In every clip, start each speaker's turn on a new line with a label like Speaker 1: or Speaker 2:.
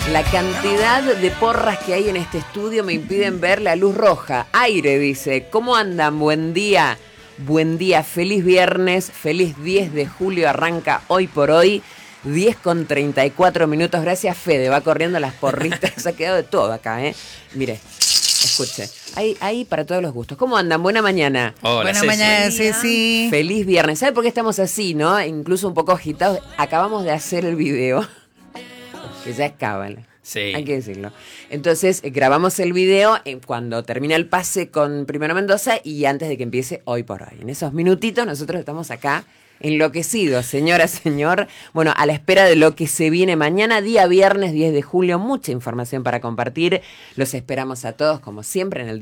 Speaker 1: La cantidad de porras que hay en este estudio me impiden ver la luz roja. Aire dice, ¿cómo andan? Buen día. Buen día, feliz viernes, feliz 10 de julio, arranca hoy por hoy, 10:34. Gracias, Fede, va corriendo las porritas, se ha quedado de todo acá, ¿eh? Mire, escuche, ahí para todos los gustos. ¿Cómo andan? Buena mañana.
Speaker 2: Hola,
Speaker 3: buena mañana, Ceci.
Speaker 1: Feliz viernes. ¿Sabe por qué estamos así, no? Incluso un poco agitados. Acabamos de hacer el video, que ya es cábala.
Speaker 2: Sí.
Speaker 1: Hay que decirlo. Entonces, grabamos el video cuando termina el pase con Primero Mendoza y antes de que empiece Hoy por Hoy. En esos minutitos nosotros estamos acá enloquecidos, señora, señor. Bueno, a la espera de lo que se viene mañana, día viernes 10 de julio. Mucha información para compartir. Los esperamos a todos, como siempre, en el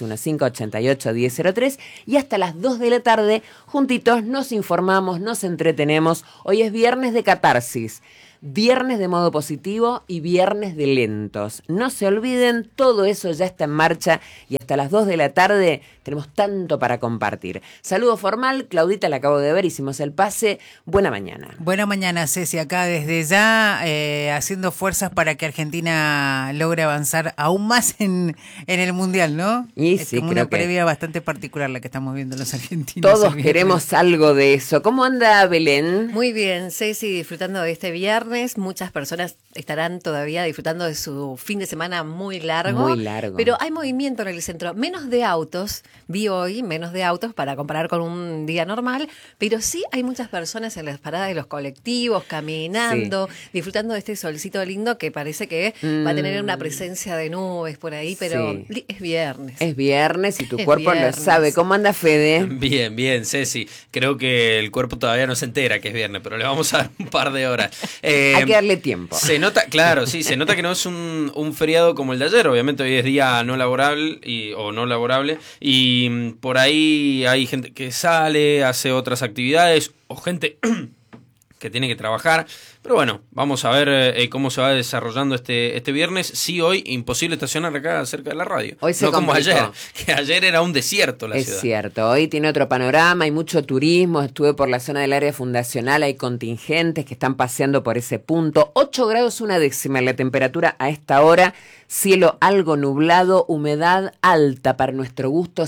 Speaker 1: 2615881003. Y hasta las 2 de la tarde, juntitos, nos informamos, nos entretenemos. Hoy es viernes de catarsis. Viernes de modo positivo y viernes de lentos. No se olviden, todo eso ya está en marcha y hasta las 2 de la tarde tenemos tanto para compartir. Saludo formal, Claudita la acabo de ver, hicimos el pase. Buena mañana.
Speaker 3: Buena mañana, Ceci, acá desde ya haciendo fuerzas para que Argentina logre avanzar aún más en el Mundial, ¿no?
Speaker 1: Y
Speaker 3: es
Speaker 1: sí,
Speaker 3: como
Speaker 1: creo
Speaker 3: una previa bastante particular la que estamos viendo los argentinos.
Speaker 1: Todos queremos algo de eso. ¿Cómo anda Belén?
Speaker 4: Muy bien, Ceci, disfrutando de este viernes. Muchas personas estarán todavía disfrutando de su fin de semana muy largo.
Speaker 1: Muy largo.
Speaker 4: Pero hay movimiento en el centro. Menos de autos, vi hoy, menos de autos para comparar con un día normal. Pero sí hay muchas personas en las paradas de los colectivos, caminando, disfrutando de este solcito lindo que parece que va a tener una presencia de nubes por ahí, pero es viernes.
Speaker 1: Es viernes y tu cuerpo lo sabe. ¿Cómo anda, Fede?
Speaker 2: Bien, bien, Ceci. Creo que el cuerpo todavía no se entera que es viernes, pero le vamos a dar un par de horas.
Speaker 1: Hay que darle tiempo.
Speaker 2: Se nota, claro, sí, se nota que no es un feriado como el de ayer. Obviamente hoy es día no laborable o no laborable y por ahí hay gente que sale, hace otras actividades o gente que tiene que trabajar. Pero bueno, vamos a ver cómo se va desarrollando este viernes. Sí, hoy imposible estacionar acá cerca de la radio.
Speaker 1: Hoy se
Speaker 2: no como
Speaker 1: complicó.
Speaker 2: ayer, que ayer era un desierto la ciudad.
Speaker 1: Es cierto, hoy tiene otro panorama, hay mucho turismo, estuve por la zona del área fundacional, hay contingentes que están paseando por ese punto. 8 grados 1/10 la temperatura a esta hora, cielo algo nublado, humedad alta para nuestro gusto,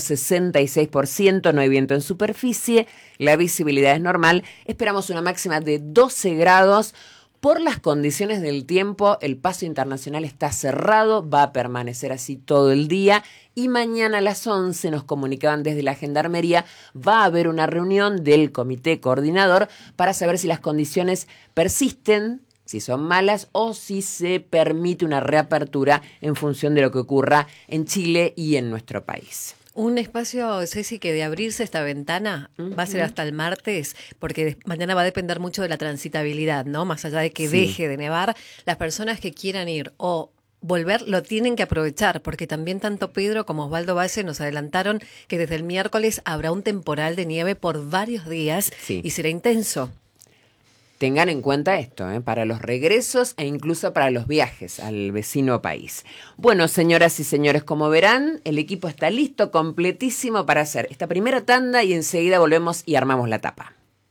Speaker 1: 66%, no hay viento en superficie, la visibilidad es normal, esperamos una máxima de 12 grados. Por las condiciones del tiempo, el paso internacional está cerrado, va a permanecer así todo el día y mañana a las 11 nos comunicaban desde la Gendarmería, va a haber una reunión del comité coordinador para saber si las condiciones persisten, si son malas o si se permite una reapertura en función de lo que ocurra en Chile y en nuestro país.
Speaker 4: Un espacio, Ceci, que de abrirse esta ventana va a ser hasta el martes, porque mañana va a depender mucho de la transitabilidad, ¿no? Más allá de que deje de nevar, las personas que quieran ir o volver lo tienen que aprovechar, porque también tanto Pedro como Osvaldo Valle nos adelantaron que desde el miércoles habrá un temporal de nieve por varios días y será intenso.
Speaker 1: Tengan en cuenta esto, para los regresos e incluso para los viajes al vecino país. Bueno, señoras y señores, como verán, el equipo está listo, completísimo para hacer esta primera tanda y enseguida volvemos y armamos la tapa.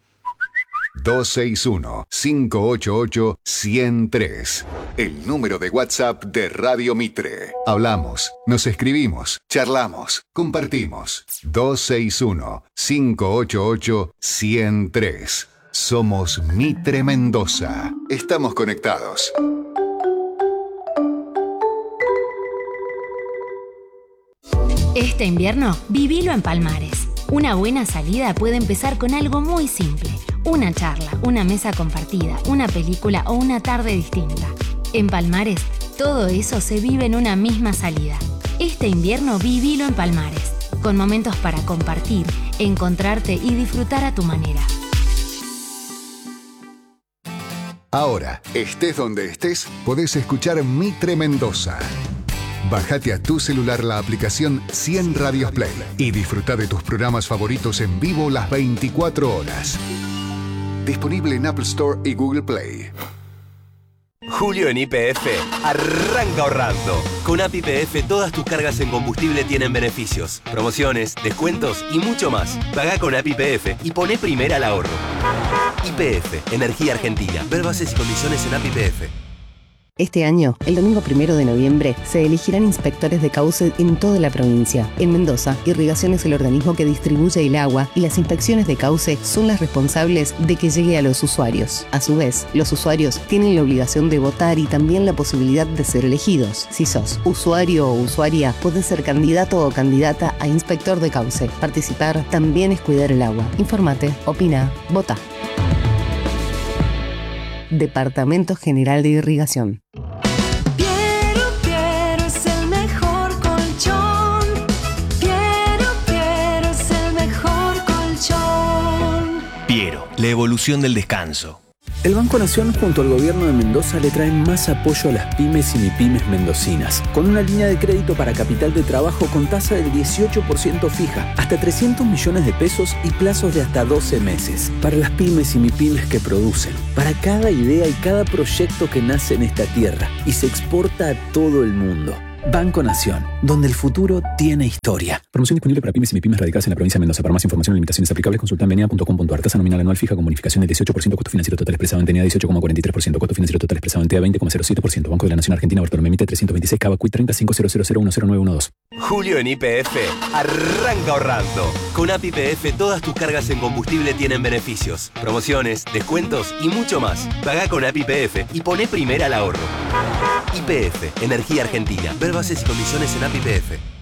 Speaker 5: 261-588-103. El número de WhatsApp de Radio Mitre. Hablamos, nos escribimos, charlamos, compartimos. 261-588-103. Somos Mitre Mendoza. Estamos conectados.
Speaker 6: Este invierno, vivilo en Palmares. Una buena salida puede empezar con algo muy simple. Una charla, una mesa compartida, una película o una tarde distinta. En Palmares, todo eso se vive en una misma salida. Este invierno, vivilo en Palmares. Con momentos para compartir, encontrarte y disfrutar a tu manera.
Speaker 5: Ahora, estés donde estés, podés escuchar Mitre Mendoza. Bájate a tu celular la aplicación 100 Radios Play y disfruta de tus programas favoritos en vivo las 24 horas. Disponible en Apple Store y Google Play.
Speaker 7: Julio en YPF arranca ahorrando. Con App YPF todas tus cargas en combustible tienen beneficios, promociones, descuentos y mucho más. Pagá con App YPF y poné primera al ahorro. YPF, Energía Argentina. Ver bases y condiciones en App YPF.
Speaker 8: Este año, el domingo 1 de noviembre, se elegirán inspectores de cauce en toda la provincia. En Mendoza, Irrigación es el organismo que distribuye el agua y las inspecciones de cauce son las responsables de que llegue a los usuarios. A su vez, los usuarios tienen la obligación de votar y también la posibilidad de ser elegidos. Si sos usuario o usuaria, podés ser candidato o candidata a inspector de cauce. Participar también es cuidar el agua. Infórmate, opina, vota. Departamento General de Irrigación.
Speaker 9: Piero es el mejor colchón. Piero es el mejor colchón.
Speaker 10: Piero, la evolución del descanso.
Speaker 11: El Banco Nación junto al gobierno de Mendoza le traen más apoyo a las pymes y mipymes mendocinas, con una línea de crédito para capital de trabajo con tasa del 18% fija, hasta 300 millones de pesos y plazos de hasta 12 meses. Para las pymes y mipymes que producen, para cada idea y cada proyecto que nace en esta tierra y se exporta a todo el mundo. Banco Nación, donde el futuro tiene historia. Promoción disponible para pymes y mipymes radicadas en la provincia de Mendoza. Para más información o limitaciones aplicables, consulta en venia.com.ar. Tasa nominal anual fija con bonificación del 18%, costo financiero total expresado en TNA 18,43%, costo financiero total expresado en TA 20,07%. Banco de la Nación Argentina, Bartolomé Mitre 326, Cava Cuit 305000100912.
Speaker 7: Julio en YPF arranca ahorrando. Con App YPF todas tus cargas en combustible tienen beneficios, promociones, descuentos y mucho más. Pagá con App YPF y poné primera al ahorro. YPF, Energía Argentina. Ver bases y condiciones en App YPF.